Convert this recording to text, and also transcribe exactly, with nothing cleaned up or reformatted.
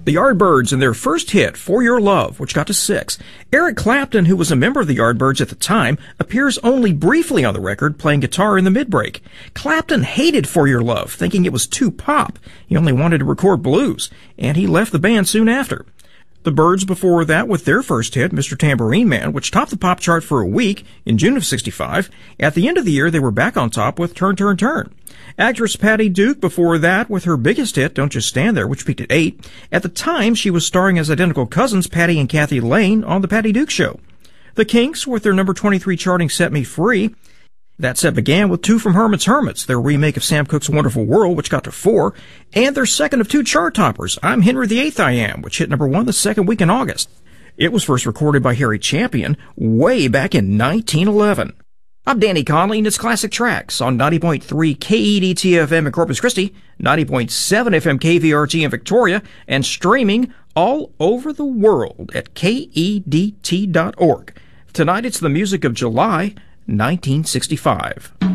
The Yardbirds and their first hit, For Your Love, which got to six. Eric Clapton, who was a member of the Yardbirds at the time, appears only briefly on the record playing guitar in the mid-break. Clapton hated For Your Love, thinking it was too pop. He only wanted to record blues, and he left the band soon after. The Byrds before that with their first hit, Mister Tambourine Man, which topped the pop chart for a week in June of sixty-five. At the end of the year, they were back on top with Turn, Turn, Turn. Actress Patty Duke before that with her biggest hit, Don't Just Stand There, which peaked at eight. At the time, she was starring as identical cousins Patty and Kathy Lane on The Patty Duke Show. The Kinks with their number twenty-three charting Set Me Free. That set began with Two from Hermit's Hermits, their remake of Sam Cooke's Wonderful World, which got to four, and their second of two chart toppers, I'm Henry the Eighth I Am, which hit number one the second week in August. It was first recorded by Harry Champion way back in nineteen eleven. I'm Danny Conley, and it's Classic Tracks on ninety point three K E D T F M in Corpus Christi, ninety point seven F M K V R T in Victoria, and streaming all over the world at K E D T dot org. Tonight it's the music of July nineteen sixty-five.